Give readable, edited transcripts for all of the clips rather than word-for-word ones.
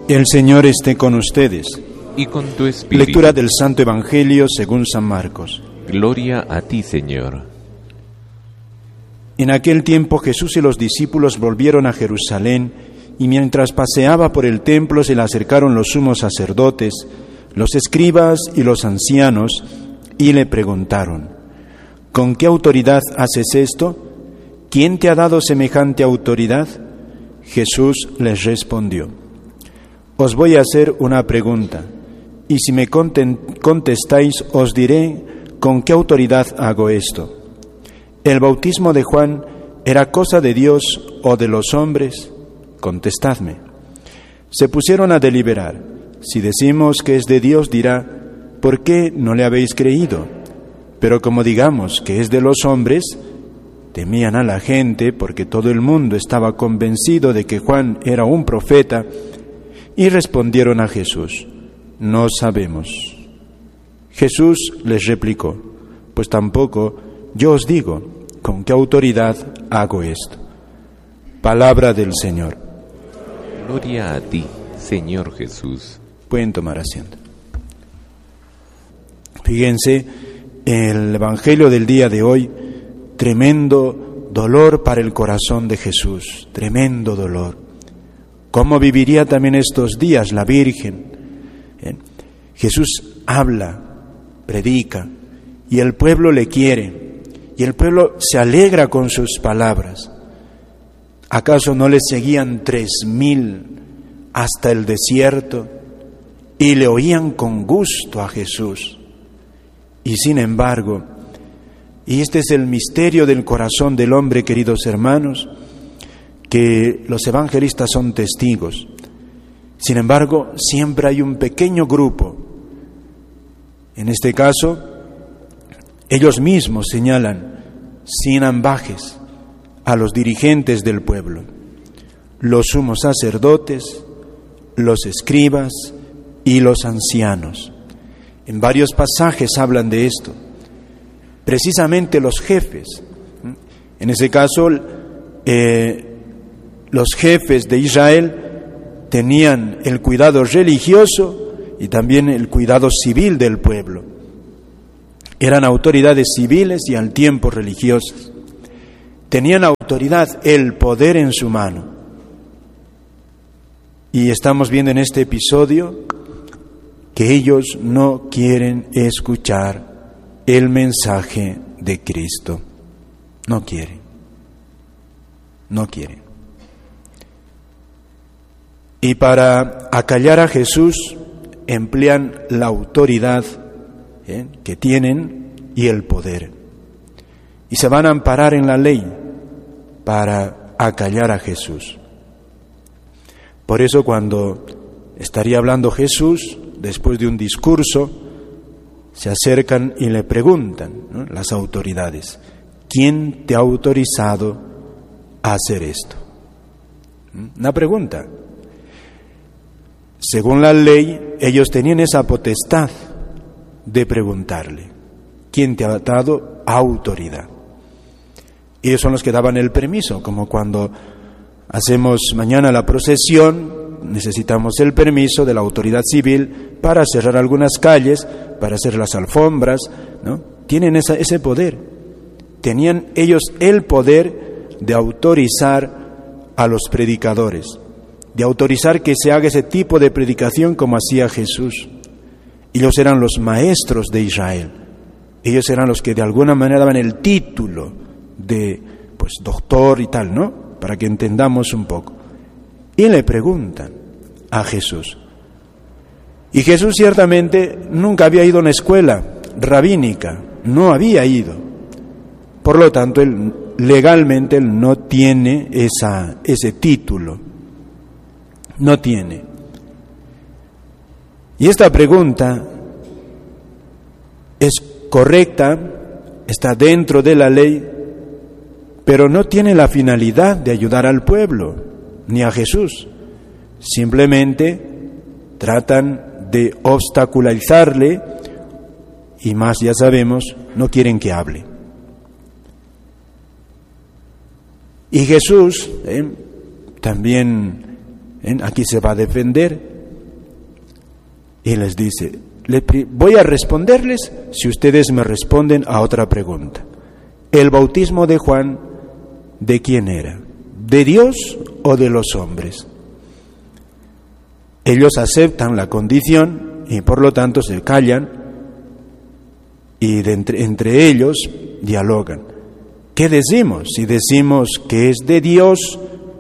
El Señor esté con ustedes. Y con tu espíritu. Lectura del Santo Evangelio según San Marcos. Gloria a ti, Señor. En aquel tiempo Jesús y los discípulos volvieron a Jerusalén, y mientras paseaba por el templo se le acercaron los sumos sacerdotes, los escribas y los ancianos, y le preguntaron: ¿con qué autoridad haces esto? ¿Quién te ha dado semejante autoridad? Jesús les respondió: os voy a hacer una pregunta, y si me contestáis, os diré con qué autoridad hago esto. ¿El bautismo de Juan era cosa de Dios o de los hombres? Contestadme. Se pusieron a deliberar. Si decimos que es de Dios, dirá: ¿por qué no le habéis creído? Pero como digamos que es de los hombres, temían a la gente porque todo el mundo estaba convencido de que Juan era un profeta, y respondieron a Jesús: no sabemos. Jesús les replicó: pues tampoco yo os digo con qué autoridad hago esto. Palabra del Señor. Gloria a ti, Señor Jesús. Pueden tomar asiento. Fíjense, el Evangelio del día de hoy, tremendo dolor para el corazón de Jesús, tremendo dolor. ¿Cómo viviría también estos días la Virgen? Jesús habla, predica, y el pueblo le quiere, y el pueblo se alegra con sus palabras. ¿Acaso no le seguían 3,000 hasta el desierto y le oían con gusto a Jesús? Y sin embargo, y este es el misterio del corazón del hombre, queridos hermanos, que los evangelistas son testigos. Sin embargo, siempre hay un pequeño grupo. En este caso, ellos mismos señalan, sin ambajes, a los dirigentes del pueblo, los sumos sacerdotes, los escribas y los ancianos. En varios pasajes hablan de esto. Precisamente los jefes. En ese caso, los jefes de Israel tenían el cuidado religioso y también el cuidado civil del pueblo. Eran autoridades civiles y al tiempo religiosas. Tenían autoridad, el poder en su mano. Y estamos viendo en este episodio que ellos no quieren escuchar el mensaje de Cristo. No quieren. Y para acallar a Jesús emplean la autoridad que tienen y el poder. Y se van a amparar en la ley para acallar a Jesús. Por eso cuando estaría hablando Jesús, después de un discurso, se acercan y le preguntan, ¿no?, las autoridades: ¿quién te ha autorizado a hacer esto? Una pregunta. Según la ley, ellos tenían esa potestad de preguntarle: ¿quién te ha dado autoridad? Ellos son los que daban el permiso, como cuando hacemos mañana la procesión, necesitamos el permiso de la autoridad civil para cerrar algunas calles, para hacer las alfombras, ¿no? Tienen ese poder. Tenían ellos el poder de autorizar a los predicadores, de autorizar que se haga ese tipo de predicación como hacía Jesús. Ellos eran los maestros de Israel. Ellos eran los que de alguna manera daban el título de doctor y tal, ¿no? Para que entendamos un poco. Y le preguntan a Jesús. Y Jesús ciertamente nunca había ido a una escuela rabínica, no había ido. Por lo tanto, legalmente él no tiene ese título. No tiene. Y esta pregunta es correcta, está dentro de la ley, pero no tiene la finalidad de ayudar al pueblo, ni a Jesús. Simplemente tratan de obstaculizarle y más, ya sabemos, no quieren que hable. Y Jesús también aquí se va a defender Y les dice, voy a responderles si ustedes me responden a otra pregunta. ¿El bautismo de Juan de quién era? ¿De Dios o de los hombres? Ellos aceptan la condición y por lo tanto se callan y entre ellos dialogan. ¿Qué decimos? Si decimos que es de Dios,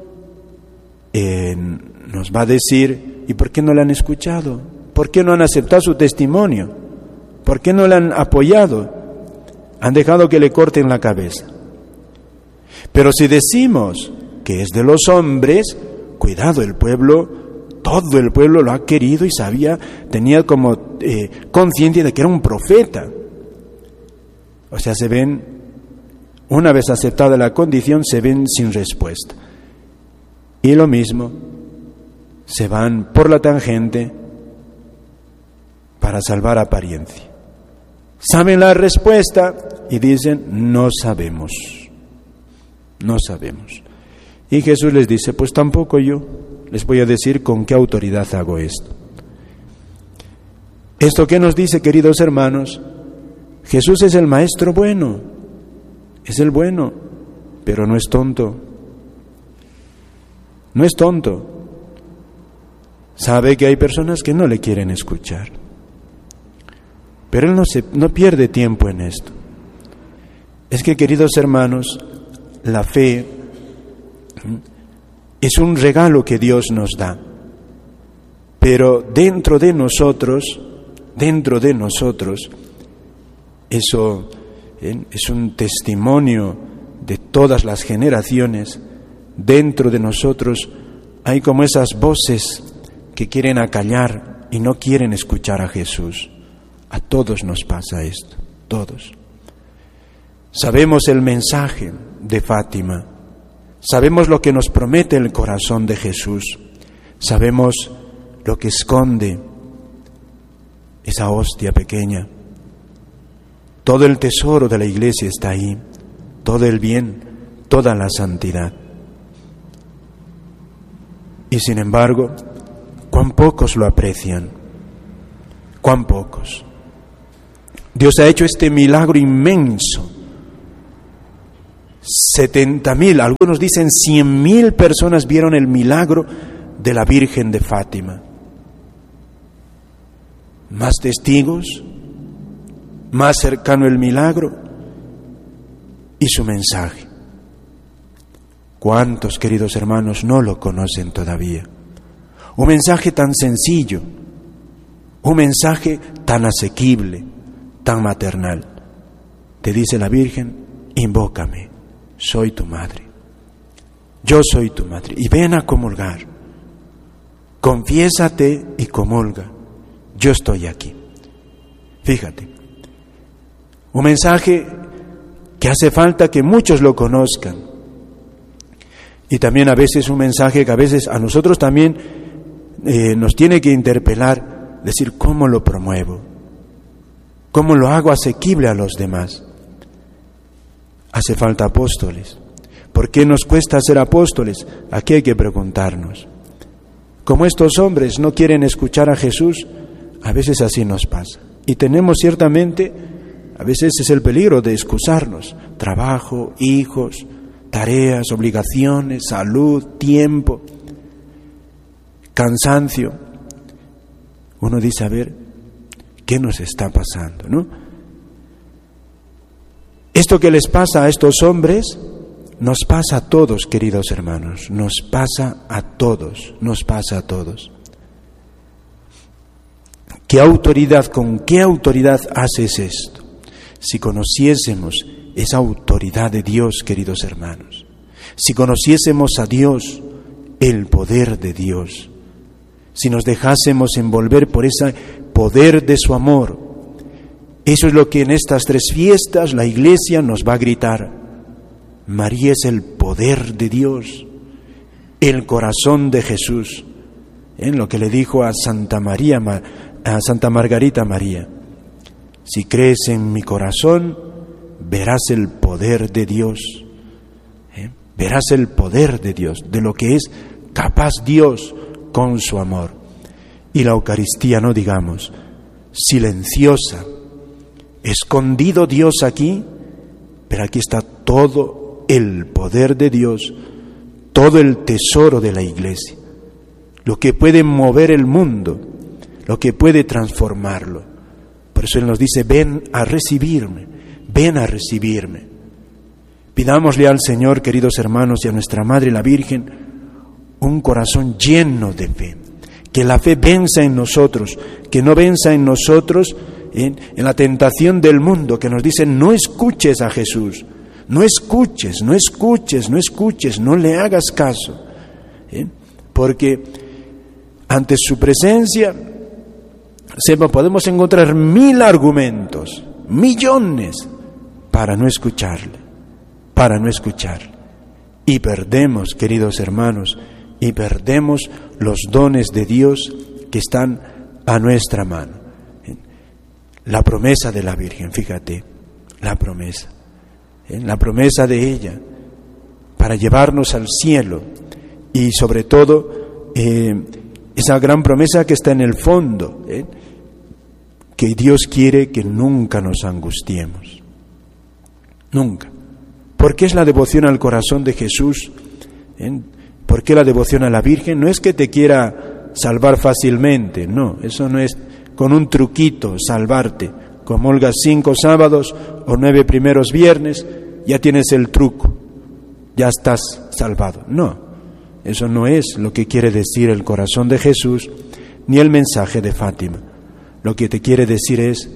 nos va a decir, ¿y por qué no le han escuchado? ¿Por qué no han aceptado su testimonio? ¿Por qué no le han apoyado? Han dejado que le corten la cabeza. Pero si decimos que es de los hombres, cuidado, el pueblo, todo el pueblo lo ha querido y tenía como conciencia de que era un profeta. O sea, se ven, una vez aceptada la condición, se ven sin respuesta. Y lo mismo, se van por la tangente para salvar apariencia. Saben la respuesta y dicen, no sabemos. Y Jesús les dice, pues tampoco yo les voy a decir con qué autoridad hago esto. ¿Esto qué nos dice, queridos hermanos? Jesús es el maestro bueno, es el bueno, pero no es tonto. No es tonto. Sabe que hay personas que no le quieren escuchar. Pero Él no pierde tiempo en esto. Es que, queridos hermanos, la fe es un regalo que Dios nos da. Pero dentro de nosotros, eso es un testimonio de todas las generaciones. Dentro de nosotros hay como esas voces que quieren acallar y no quieren escuchar a Jesús. A todos nos pasa esto, todos. Sabemos el mensaje de Fátima, sabemos lo que nos promete el corazón de Jesús, sabemos lo que esconde esa hostia pequeña. Todo el tesoro de la Iglesia está ahí, todo el bien, toda la santidad. Y sin embargo, cuán pocos lo aprecian, cuán pocos. Dios ha hecho este milagro inmenso. 70.000, algunos dicen 100.000 personas vieron el milagro de la Virgen de Fátima. Más testigos, más cercano el milagro y su mensaje. ¿Cuántos, queridos hermanos, no lo conocen todavía? Un mensaje tan sencillo, un mensaje tan asequible, tan maternal. Te dice la Virgen, invócame, soy tu madre. Yo soy tu madre. Y ven a comulgar. Confiésate y comulga. Yo estoy aquí. Fíjate. Un mensaje que hace falta que muchos lo conozcan. Y también a veces un mensaje que a veces a nosotros también nos tiene que interpelar, decir, ¿cómo lo promuevo? ¿Cómo lo hago asequible a los demás? Hace falta apóstoles. ¿Por qué nos cuesta ser apóstoles? Aquí hay que preguntarnos. Como estos hombres no quieren escuchar a Jesús, a veces así nos pasa. Y tenemos ciertamente, a veces es el peligro de excusarnos. Trabajo, hijos, tareas, obligaciones, salud, tiempo, cansancio. Uno dice, a ver, ¿qué nos está pasando, no? Esto que les pasa a estos hombres, nos pasa a todos, queridos hermanos, nos pasa a todos. ¿Con qué autoridad haces esto? Si conociésemos esa autoridad de Dios, queridos hermanos, si conociésemos a Dios, el poder de Dios, si nos dejásemos envolver por ese poder de su amor, eso es lo que en estas 3 fiestas la Iglesia nos va a gritar. María es el poder de Dios, el corazón de Jesús. En lo que le dijo a Santa Margarita María, si crees en mi corazón, verás el poder de Dios. Verás el poder de Dios, de lo que es capaz Dios con su amor. y la Eucaristía, no digamos, silenciosa, escondido Dios aquí, pero aquí está todo el poder de Dios, todo el tesoro de la Iglesia, lo que puede mover el mundo, lo que puede transformarlo. Por eso Él nos dice, ven a recibirme, ven a recibirme. Pidámosle al Señor, queridos hermanos, y a nuestra Madre la Virgen, un corazón lleno de fe, que la fe venza en nosotros, que no venza en nosotros en la tentación del mundo, que nos dice, no escuches a Jesús, no escuches, no escuches, no escuches, no le hagas caso, porque ante su presencia podemos encontrar 1000 argumentos, millones, para no escucharle, y perdemos, queridos hermanos, y perdemos los dones de Dios que están a nuestra mano. La promesa de la Virgen, fíjate, la promesa de ella para llevarnos al cielo, y sobre todo esa gran promesa que está en el fondo, que Dios quiere que nunca nos angustiemos, nunca. ¿Por qué es la devoción al corazón de Jesús? ¿Por qué la devoción a la Virgen? No es que te quiera salvar fácilmente, no, eso no es con un truquito salvarte, comulgas 5 sábados o 9 primeros viernes, ya tienes el truco, ya estás salvado. No, eso no es lo que quiere decir el corazón de Jesús, ni el mensaje de Fátima. Lo que te quiere decir es,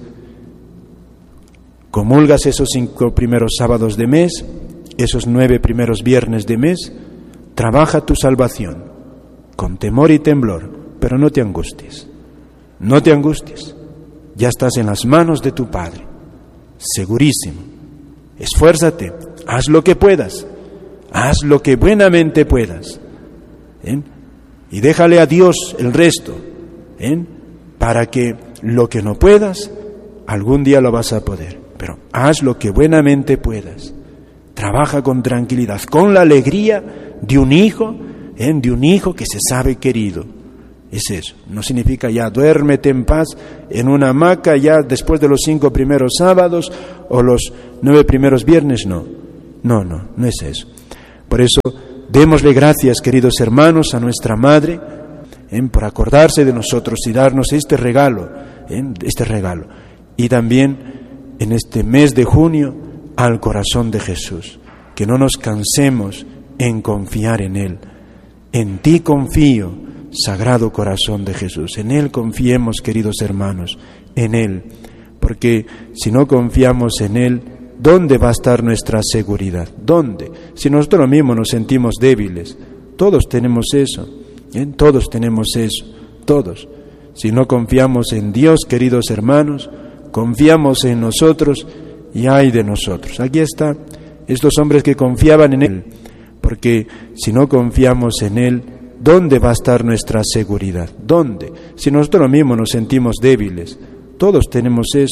comulgas esos 5 primeros sábados de mes, esos 9 primeros viernes de mes, trabaja tu salvación, con temor y temblor, pero no te angusties, ya estás en las manos de tu Padre, segurísimo. Esfuérzate, haz lo que puedas, haz lo que buenamente puedas, y déjale a Dios el resto, para que lo que no puedas, algún día lo vas a poder, pero haz lo que buenamente puedas, trabaja con tranquilidad, con la alegría de un hijo que se sabe querido. Es eso, no significa ya duérmete en paz en una hamaca ya después de los 5 primeros sábados o los 9 primeros viernes, no es eso. Por eso démosle gracias, queridos hermanos, a nuestra Madre por acordarse de nosotros y darnos este regalo, y también en este mes de junio al corazón de Jesús, que no nos cansemos en confiar en Él. En ti confío, Sagrado Corazón de Jesús. En Él confiemos, queridos hermanos, en Él. Porque si no confiamos en Él, ¿dónde va a estar nuestra seguridad? ¿Dónde? Si nosotros mismos nos sentimos débiles. Todos tenemos eso. Todos tenemos eso. Todos. Si no confiamos en Dios, queridos hermanos, confiamos en nosotros y ay de nosotros. Aquí está. Estos hombres que confiaban en Él. Porque si no confiamos en Él, ¿dónde va a estar nuestra seguridad? ¿Dónde? Si nosotros mismos nos sentimos débiles, todos tenemos eso.